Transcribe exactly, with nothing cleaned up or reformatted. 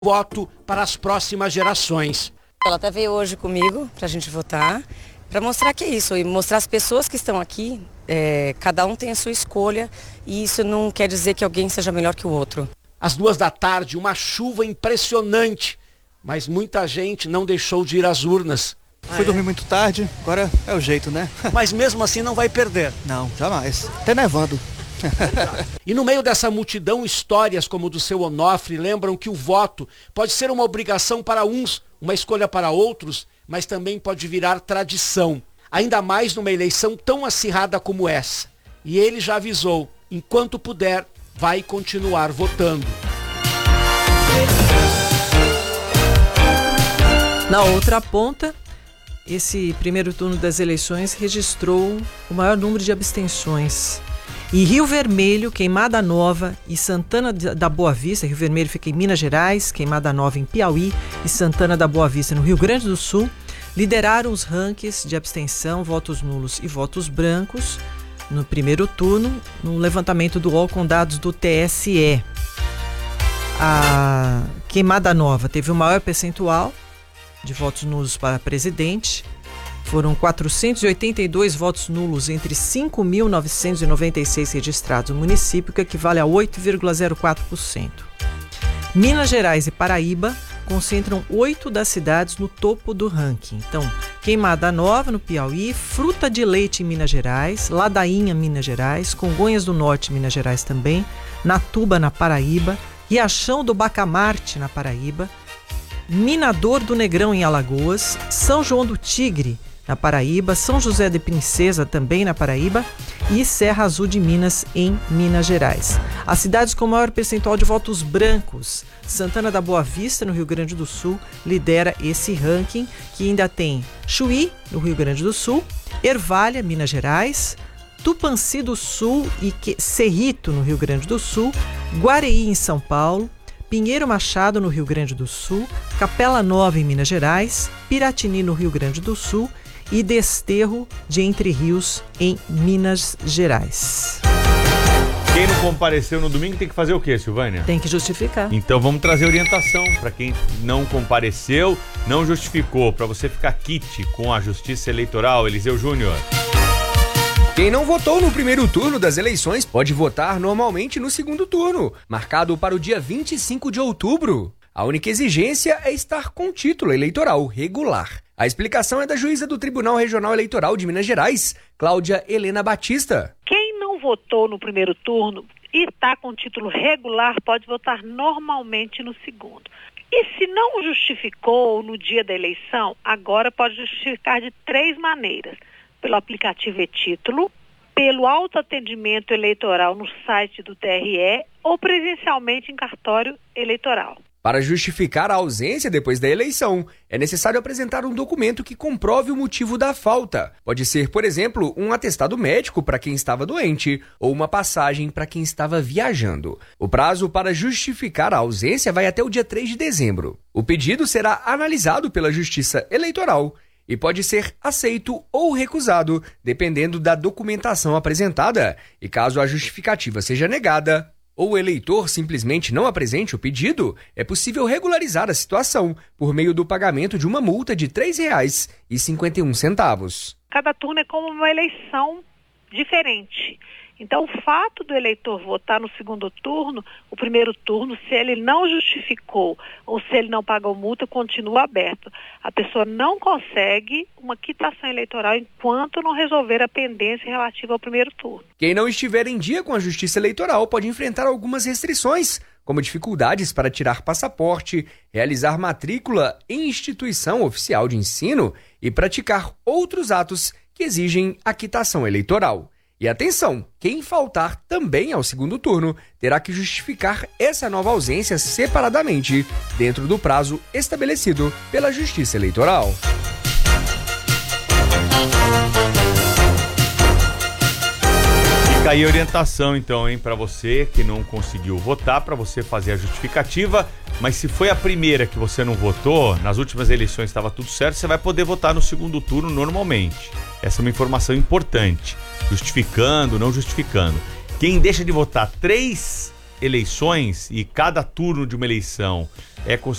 voto para as próximas gerações. Ela até veio hoje comigo para a gente votar, para mostrar que é isso, e mostrar as pessoas que estão aqui, é, cada um tem a sua escolha e isso não quer dizer que alguém seja melhor que o outro. Às duas da tarde, uma chuva impressionante, mas muita gente não deixou de ir às urnas. Ah, Fui é? dormir muito tarde, agora é o jeito, né? Mas mesmo assim não vai perder. Não, jamais. Até nevando. E no meio dessa multidão, histórias como o do seu Onofre lembram que o voto pode ser uma obrigação para uns, uma escolha para outros, mas também pode virar tradição. Ainda mais numa eleição tão acirrada como essa. E ele já avisou, enquanto puder, vai continuar votando. Na outra ponta, esse primeiro turno das eleições registrou o maior número de abstenções. E Rio Vermelho, Queimada Nova e Santana da Boa Vista, Rio Vermelho fica em Minas Gerais, Queimada Nova em Piauí e Santana da Boa Vista no Rio Grande do Sul, lideraram os rankings de abstenção, votos nulos e votos brancos no primeiro turno, no levantamento do U O L com dados do T S E. A Queimada Nova teve o maior percentual de votos nulos para presidente. Foram quatrocentos e oitenta e dois votos nulos entre cinco mil novecentos e noventa e seis registrados no município, que equivale a oito vírgula zero quatro por cento. Minas Gerais e Paraíba concentram oito das cidades no topo do ranking. Então, Queimada Nova, no Piauí, Fruta de Leite em Minas Gerais, Ladainha, Minas Gerais, Congonhas do Norte, Minas Gerais também, Natuba, na Paraíba, Riachão do Bacamarte, na Paraíba, Minador do Negrão, em Alagoas, São João do Tigre, na Paraíba, São José de Princesa, também na Paraíba, e Serra Azul de Minas, em Minas Gerais. As cidades com maior percentual de votos brancos: Santana da Boa Vista, no Rio Grande do Sul, lidera esse ranking, que ainda tem Chuí, no Rio Grande do Sul, Ervalha, Minas Gerais, Tupanci do Sul e Cerrito, no Rio Grande do Sul, Guareí, em São Paulo, Pinheiro Machado, no Rio Grande do Sul, Capela Nova, em Minas Gerais, Piratini, no Rio Grande do Sul, e Desterro de Entre Rios, em Minas Gerais. Quem não compareceu no domingo tem que fazer o quê, Silvânia? Tem que justificar. Então vamos trazer orientação para quem não compareceu, não justificou, para você ficar quite com a Justiça Eleitoral. Eliseu Júnior. Quem não votou no primeiro turno das eleições pode votar normalmente no segundo turno, marcado para o dia vinte e cinco de outubro. A única exigência é estar com título eleitoral regular. A explicação é da juíza do Tribunal Regional Eleitoral de Minas Gerais, Cláudia Helena Batista. Quem não votou no primeiro turno e está com título regular pode votar normalmente no segundo. E se não justificou no dia da eleição, agora pode justificar de três maneiras: pelo aplicativo e-título, pelo autoatendimento eleitoral no site do T R E ou presencialmente em cartório eleitoral. Para justificar a ausência depois da eleição, é necessário apresentar um documento que comprove o motivo da falta. Pode ser, por exemplo, um atestado médico para quem estava doente ou uma passagem para quem estava viajando. O prazo para justificar a ausência vai até o dia três de dezembro. O pedido será analisado pela Justiça Eleitoral e pode ser aceito ou recusado, dependendo da documentação apresentada. E caso a justificativa seja negada, ou o eleitor simplesmente não apresente o pedido, é possível regularizar a situação por meio do pagamento de uma multa de três reais e cinquenta e um centavos. Cada turno é como uma eleição diferente. Então, o fato do eleitor votar no segundo turno, o primeiro turno, se ele não justificou ou se ele não pagou multa, continua aberto. A pessoa não consegue uma quitação eleitoral enquanto não resolver a pendência relativa ao primeiro turno. Quem não estiver em dia com a Justiça Eleitoral pode enfrentar algumas restrições, como dificuldades para tirar passaporte, realizar matrícula em instituição oficial de ensino e praticar outros atos que exigem a quitação eleitoral. E atenção, quem faltar também ao segundo turno terá que justificar essa nova ausência separadamente, dentro do prazo estabelecido pela Justiça Eleitoral. Fica aí a orientação, então, hein, para você que não conseguiu votar, para você fazer a justificativa. Mas se foi a primeira que você não votou, nas últimas eleições estava tudo certo, você vai poder votar no segundo turno normalmente. Essa é uma informação importante. Justificando, não justificando. Quem deixa de votar três eleições e cada turno de uma eleição é